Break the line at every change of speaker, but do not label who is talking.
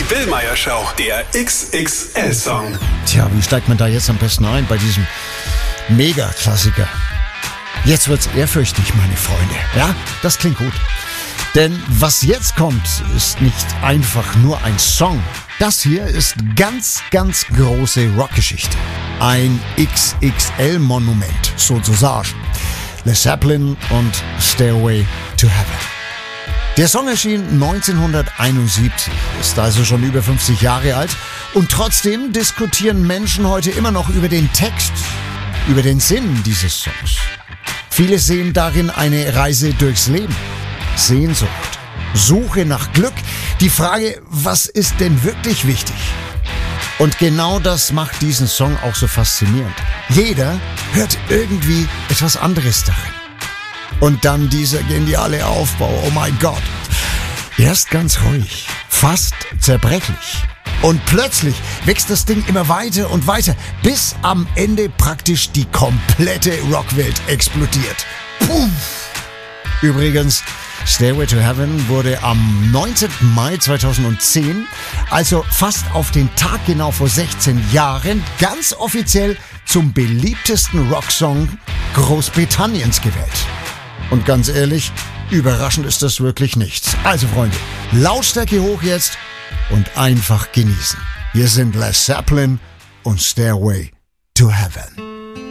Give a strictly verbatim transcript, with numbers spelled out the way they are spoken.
Bill Meyer Show, der X X L-Song.
Tja, wie steigt man da jetzt am besten ein bei diesem Mega-Klassiker? Jetzt wird's ehrfürchtig, meine Freunde. Ja, das klingt gut. Denn was jetzt kommt, ist nicht einfach nur ein Song. Das hier ist ganz, ganz große Rockgeschichte. Ein X X L-Monument, sozusagen. Led Zeppelin und Stairway to Heaven. Der Song erschien neunzehnhunderteinundsiebzig, ist also schon über fünfzig Jahre alt. Und trotzdem diskutieren Menschen heute immer noch über den Text, über den Sinn dieses Songs. Viele sehen darin eine Reise durchs Leben. Sehnsucht, Suche nach Glück, die Frage, was ist denn wirklich wichtig? Und genau das macht diesen Song auch so faszinierend. Jeder hört irgendwie etwas anderes darin. Und dann dieser geniale Aufbau, oh mein Gott. Erst ganz ruhig, fast zerbrechlich. Und plötzlich wächst das Ding immer weiter und weiter, bis am Ende praktisch die komplette Rockwelt explodiert. Puh. Übrigens, Stairway to Heaven wurde am neunzehnten Mai zweitausendzehn, also fast auf den Tag genau vor sechzehn Jahren, ganz offiziell zum beliebtesten Rocksong Großbritanniens gewählt. Und ganz ehrlich, überraschend ist das wirklich nichts. Also Freunde, Lautstärke hoch jetzt und einfach genießen. Hier sind Led Zeppelin und Stairway to Heaven.